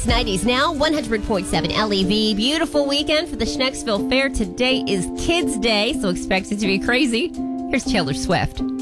It's 90s now, 100.7 LEV. Beautiful weekend for the Schnecksville Fair. Today is Kids Day, so expect it to be crazy. Here's Taylor Swift.